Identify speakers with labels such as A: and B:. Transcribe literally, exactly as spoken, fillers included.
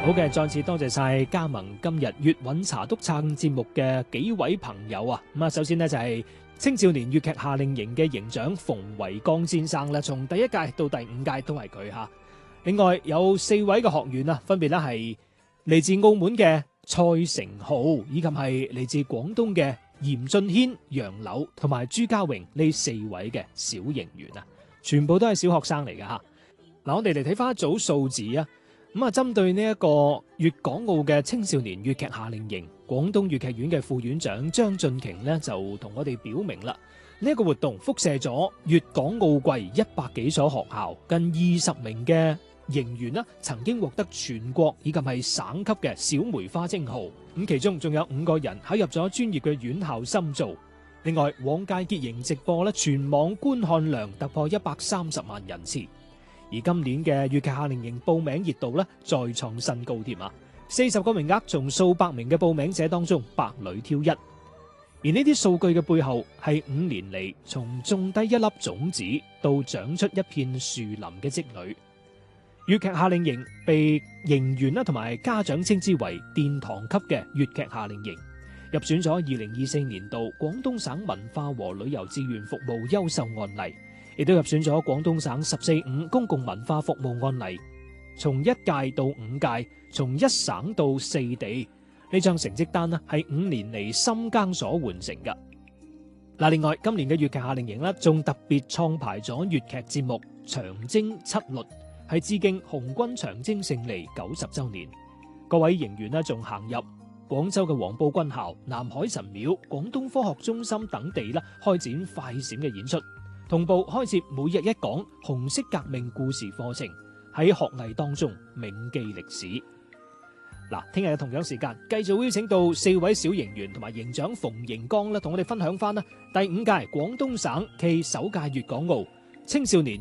A: 好嘅，再次多謝晒加盟今日粵韻茶督撐節目嘅幾位朋友啊！咁啊，首先呢，就係青少年粵劇夏令營嘅營長馮維剛先生啦，從第一屆到第五屆都係佢吓。另外有四位嘅學員啊，分別咧係嚟自澳門嘅蔡成浩，以及係嚟自廣東嘅嚴俊軒、楊柳同埋朱家榮呢四位嘅小營員啊，全部都係小學生嚟嘅吓。嗱，我哋嚟睇翻一組數字啊！咁啊，針對呢一個粵港澳嘅青少年粵劇夏令營，廣東粵劇院嘅副院長張俊瓊呢就同我哋表明啦，呢一個活動輻射咗粵港澳貴一百幾所學校，近二十名嘅營員呢曾經獲得全國以及係省級嘅小梅花稱號，咁其中仲有五個人考入咗專業嘅院校深造。另外，往屆結營直播呢全網觀看量突破一百三十萬人次。而今年嘅粵劇夏令營報名熱度咧再創新高添啊！四十個名額，從數百名嘅報名者當中百裏挑一。而呢啲數據嘅背後係五年嚟從種低一粒種子到長出一片樹林嘅積累。粵劇夏令營被營員啦同埋家長稱之為殿堂級嘅粵劇夏令營，入選咗二零二四年度廣東省文化和旅遊志願服務優秀案例。亦都入選咗廣東省十四五公共文化服務案例，從一屆到五屆，從一省到四地，呢張成績單咧係五年嚟深耕所完成噶。嗱，另外今年嘅粵劇夏令營咧，仲特別創排咗粵劇節目《長征七律》，係致敬紅軍長征勝利九十周年。各位營員咧仲行入廣州嘅黃埔軍校、南海神廟、廣東科學中心等地咧，開展快閃嘅演出。同步開設每日一講紅色革命故事課程，喺學藝當中銘記歷史。嗱，聽日嘅同樣時間，繼續邀請到四位小營員同埋營長馮盈剛啦，同我哋分享翻啦第五屆廣東省暨首屆粵港澳青少年